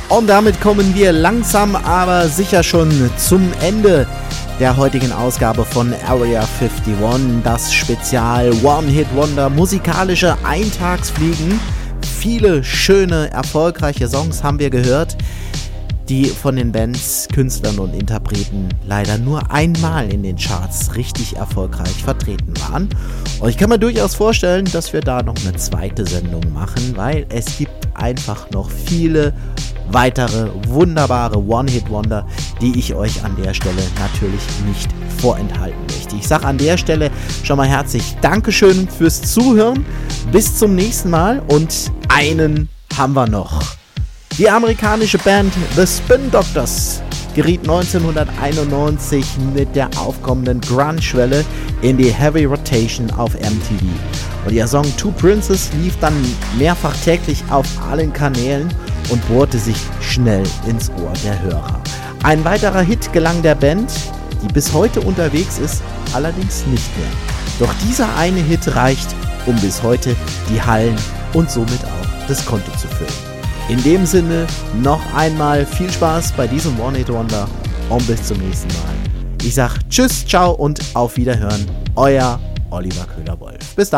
Und damit kommen wir langsam aber sicher schon zum Ende der heutigen Ausgabe von Area 51, das Spezial One-Hit-Wonder, musikalische Eintagsfliegen. Viele schöne, erfolgreiche Songs haben wir gehört, die von den Bands, Künstlern und Interpreten leider nur einmal in den Charts richtig erfolgreich vertreten waren. Und ich kann mir durchaus vorstellen, dass wir da noch eine zweite Sendung machen, weil es gibt einfach noch viele weitere wunderbare One-Hit-Wonder, die ich euch an der Stelle natürlich nicht vorenthalten möchte. Ich sage an der Stelle schon mal herzlich Dankeschön fürs Zuhören. Bis zum nächsten Mal und einen haben wir noch. Die amerikanische Band The Spin Doctors geriet 1991 mit der aufkommenden Grunge-Welle in die Heavy Rotation auf MTV. Und ihr Song Two Princes lief dann mehrfach täglich auf allen Kanälen und bohrte sich schnell ins Ohr der Hörer. Ein weiterer Hit gelang der Band, die bis heute unterwegs ist, allerdings nicht mehr. Doch dieser eine Hit reicht, um bis heute die Hallen und somit auch das Konto zu füllen. In dem Sinne noch einmal viel Spaß bei diesem One-Hit-Wonder und bis zum nächsten Mal. Ich sag Tschüss, ciao und auf Wiederhören. Euer Oliver Köhler-Wolf. Bis dann.